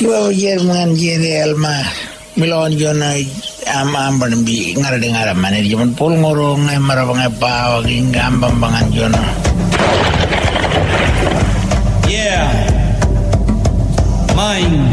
Yo Jerman Jere Alma Milon Jona Amban bi ngara manir jaman pol ngorong marabang pa waging gambang bangan Jona. Yeah. Mine.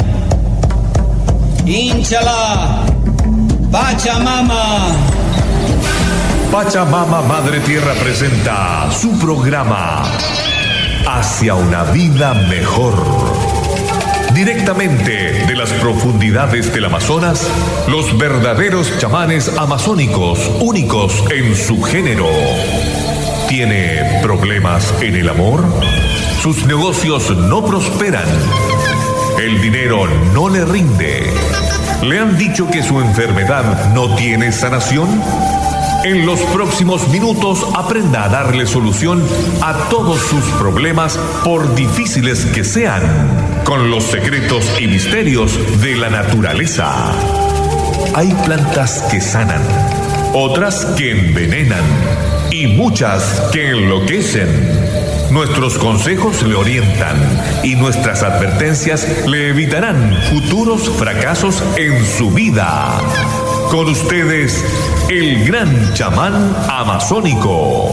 Inshallah. Pachamama. Pachamama Madre Tierra presenta su programa Hacia una vida mejor. Directamente de las profundidades del Amazonas, los verdaderos chamanes amazónicos, únicos en su género. ¿Tiene problemas en el amor? Sus negocios no prosperan. El dinero no le rinde. ¿Le han dicho que su enfermedad no tiene sanación? En los próximos minutos aprenda a darle solución a todos sus problemas, por difíciles que sean, con los secretos y misterios de la naturaleza. Hay plantas que sanan, otras que envenenan y muchas que enloquecen. Nuestros consejos le orientan y nuestras advertencias le evitarán futuros fracasos en su vida. Con ustedes, el gran chamán amazónico.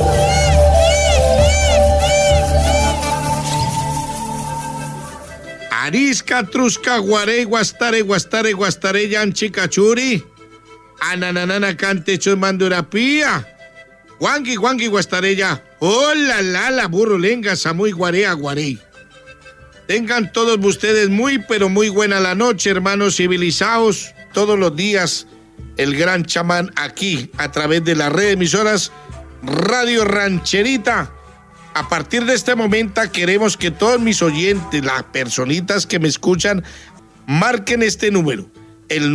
Arisca, trusca, guarey, guastare, yanchi, cachuri. Ananana, cante, mandurapía. Guangui, guastareya. Hola, la burrulenga, samuy, guarea, guarey. Tengan todos ustedes muy, pero muy buena la noche, hermanos civilizados. Todos los días, el gran chamán aquí, a través de la red de emisoras Radio Rancherita. A partir de este momento queremos que todos mis oyentes, las personitas que me escuchan, marquen este número, el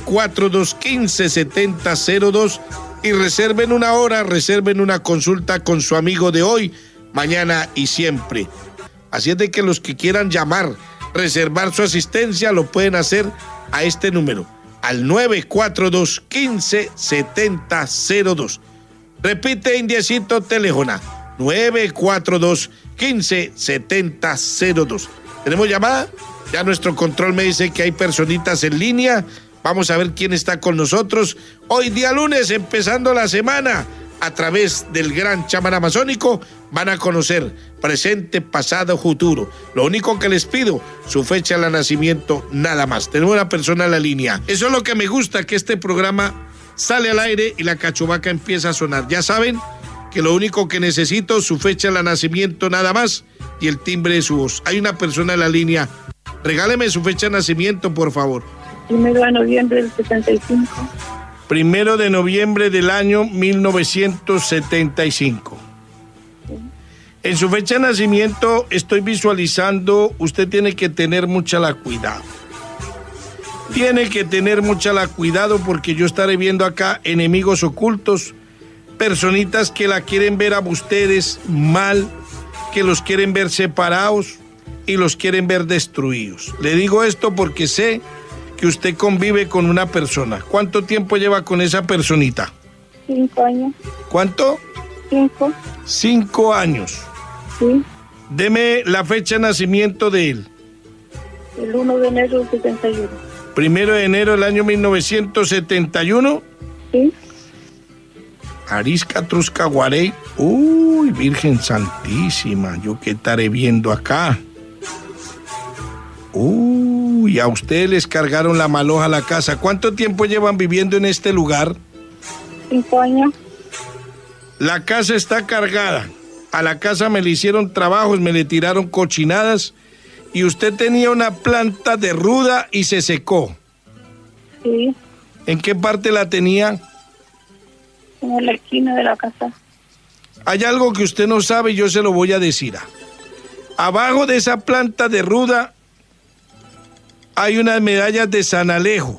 942-157002, y reserven una hora, reserven una consulta con su amigo de hoy, mañana y siempre. Así es de que los que quieran llamar, reservar su asistencia, lo pueden hacer a este número, al 942-157002. Repite, indiecito, teléfono, 942-157002. ¿Tenemos llamada? Ya nuestro control me dice que hay personitas en línea. Vamos a ver quién está con nosotros. Hoy día lunes, empezando la semana, a través del gran chamán amazónico, van a conocer presente, pasado, futuro. Lo único que les pido, su fecha de nacimiento, nada más. Tenemos una persona en la línea. Eso es lo que me gusta, que este programa sale al aire y la cachubaca empieza a sonar. Ya saben que lo único que necesito, su fecha de nacimiento, nada más, y el timbre de su voz. Hay una persona en la línea. Regáleme su fecha de nacimiento, por favor. 1 de noviembre del 75. 1 de noviembre del año 1975. En su fecha de nacimiento estoy visualizando, usted tiene que tener mucha la cuidado. Tiene que tener mucha la cuidado, porque yo estaré viendo acá enemigos ocultos, personitas que la quieren ver a ustedes mal, que los quieren ver separados y los quieren ver destruidos. Le digo esto porque sé que usted convive con una persona. ¿Cuánto tiempo lleva con esa personita? 5 años. ¿Cuánto? 5. 5 años. Sí. Deme la fecha de nacimiento de él. El 1 de enero del 71. 1 de enero del año 1971. Sí. Arisca, trusca, guarey. Uy, Virgen Santísima, yo qué estaré viendo acá. Uy, a ustedes les cargaron la maloja a la casa. ¿Cuánto tiempo llevan viviendo en este lugar? 5 años. La casa está cargada. A la casa me le hicieron trabajos, me le tiraron cochinadas, y usted tenía una planta de ruda y se secó. Sí. ¿En qué parte la tenía? En la esquina de la casa. Hay algo que usted no sabe y yo se lo voy a decir. Abajo de esa planta de ruda hay unas medallas de San Alejo,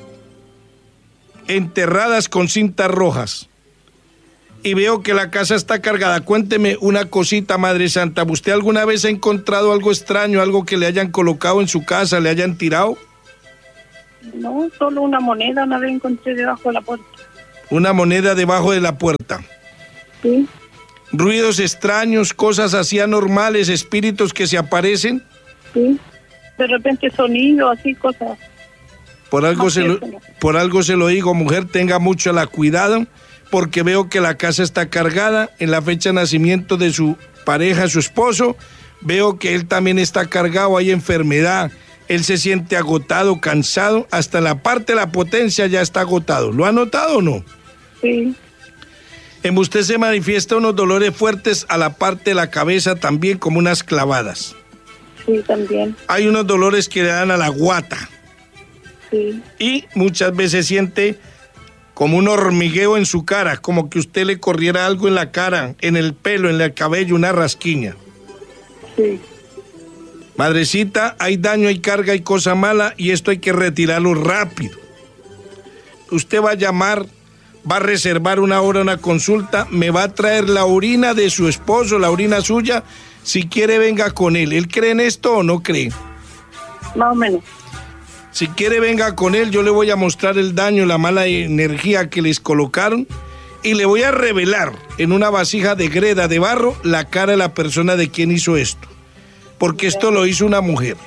enterradas con cintas rojas. Y veo que la casa está cargada. Cuénteme una cosita, Madre Santa. ¿Usted alguna vez ha encontrado algo extraño, algo que le hayan colocado en su casa, le hayan tirado? No, solo una moneda una vez encontré debajo de la puerta. Una moneda debajo de la puerta. Sí. Ruidos extraños, cosas así anormales, espíritus que se aparecen. Sí. de repente sonido, así, cosas. Por algo se lo digo, mujer, tenga mucho la cuidado, porque veo que la casa está cargada. En la fecha de nacimiento de su pareja, su esposo, veo que él también está cargado, hay enfermedad, él se siente agotado, cansado, hasta la parte de la potencia ya está agotado. ¿Lo ha notado o no? Sí. En usted se manifiesta unos dolores fuertes a la parte de la cabeza también, como unas clavadas. Sí, también. Hay unos dolores que le dan a la guata. Sí. Y muchas veces siente como un hormigueo en su cara, como que usted le corriera algo en la cara, en el pelo, en el cabello, una rasquiña. Sí. Madrecita, hay daño, hay carga, hay cosa mala y esto hay que retirarlo rápido. Usted va a llamar, va a reservar una hora, una consulta, me va a traer la orina de su esposo, la orina suya, si quiere venga con él. ¿Él cree en esto o no cree? Más o menos. Si quiere venga con él, yo le voy a mostrar el daño, la mala energía que les colocaron y le voy a revelar en una vasija de greda de barro la cara de la persona de quien hizo esto. Porque esto lo hizo una mujer.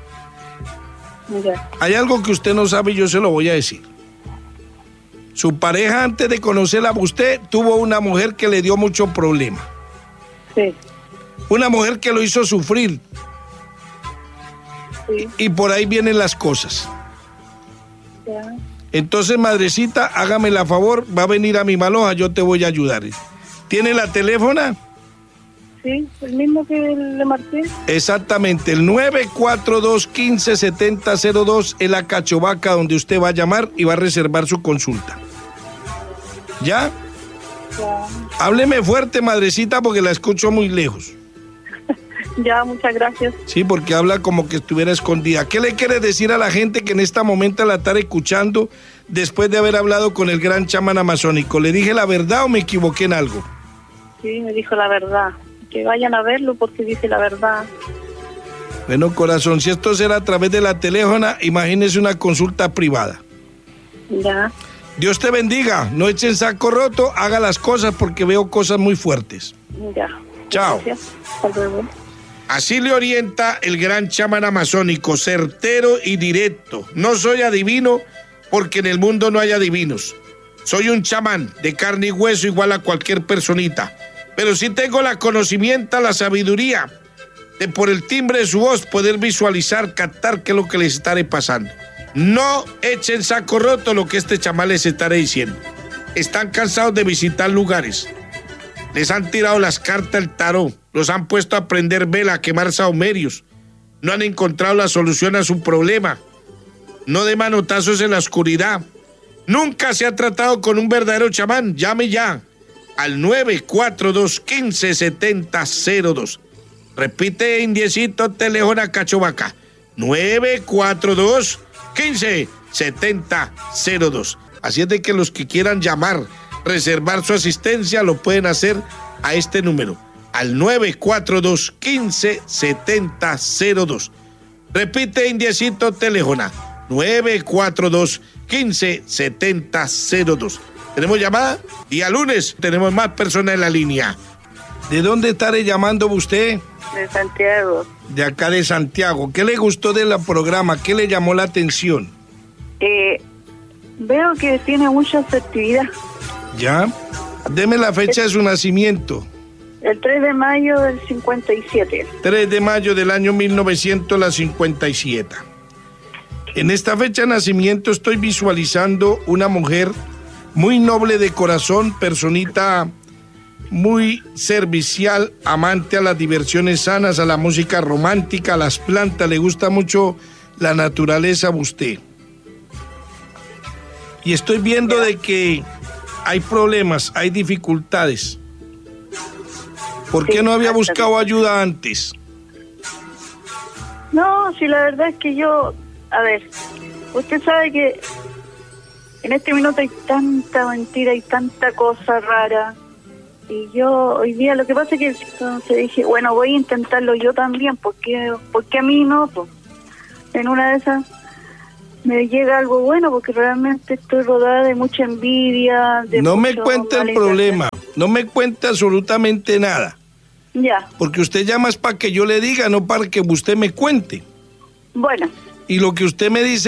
Ya. Hay algo que usted no sabe y yo se lo voy a decir. Su pareja, antes de conocerla a usted, tuvo una mujer que le dio mucho problema. Sí. Una mujer que lo hizo sufrir. Sí. Y por ahí vienen las cosas. Ya. Entonces, madrecita, hágame la favor, va a venir a mi maloja, yo te voy a ayudar. ¿Tiene la teléfono? Sí, el mismo que le marqué. Exactamente, el 942-157002 es la cachovaca donde usted va a llamar y va a reservar su consulta. ¿Ya? Ya. Hábleme fuerte, madrecita, porque la escucho muy lejos. Ya, muchas gracias. Sí, porque habla como que estuviera escondida. ¿Qué le quiere decir a la gente que en este momento la está escuchando después de haber hablado con el gran chamán amazónico? ¿Le dije la verdad o me equivoqué en algo? Sí, me dijo la verdad. Que vayan a verlo porque dice la verdad. Bueno, corazón, si esto será a través de la teléfono, imagínese una consulta privada. Ya. Dios te bendiga, no echen saco roto, haga las cosas porque veo cosas muy fuertes. Ya. Chao. Gracias. Hasta luego. Así le orienta el gran chamán amazónico, certero y directo. No soy adivino porque en el mundo no hay adivinos. Soy un chamán de carne y hueso igual a cualquier personita. Pero sí tengo la conocimiento, la sabiduría de por el timbre de su voz poder visualizar, captar qué es lo que les estaré pasando. No echen saco roto lo que este chamán les estaré diciendo. Están cansados de visitar lugares. Les han tirado las cartas al tarot, los han puesto a prender vela, a quemar sahumerios. No han encontrado la solución a su problema. No de manotazos en la oscuridad. Nunca se ha tratado con un verdadero chamán. Llame ya al 942-157002. Repite, indiecito, teléfono cachovaca. 942-157002. Así es de que los que quieran llamar, reservar su asistencia, lo pueden hacer a este número, al 942-157002. Repite, indiecito, teléfono, 942-157002. ¿Tenemos llamada? Día lunes, tenemos más personas en la línea. ¿De dónde estaré llamando usted? De Santiago. De acá de Santiago. ¿Qué le gustó del programa? ¿Qué le llamó la atención? Veo que tiene mucha asertividad. ¿Ya? Deme la fecha de su nacimiento. El 3 de mayo del 57. 3 de mayo del año 1957. En esta fecha de nacimiento estoy visualizando una mujer muy noble de corazón, personita muy servicial, amante a las diversiones sanas, a la música romántica, a las plantas, le gusta mucho la naturaleza a usted. Y estoy viendo de que hay problemas, hay dificultades. ¿Por qué no había buscado ayuda antes? No, si la verdad es que yo, a ver, usted sabe que en este minuto hay tanta mentira y tanta cosa rara. Y yo hoy día lo que pasa es que entonces dije, bueno, voy a intentarlo yo también, porque a mí no, pues. En una de esas me llega algo bueno, porque realmente estoy rodada de mucha envidia. No me cuente el problema, no me cuente absolutamente nada. Ya. Porque usted llama es para que yo le diga, no para que usted me cuente. Bueno. Y lo que usted me dice